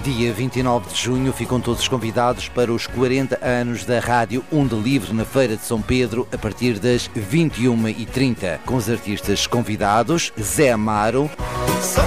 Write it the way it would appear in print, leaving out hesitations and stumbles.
Dia 29 de junho ficam todos convidados para os 40 anos da Rádio Onda Livre na Feira de São Pedro, a partir das 21h30, com os artistas convidados Zé Amaro,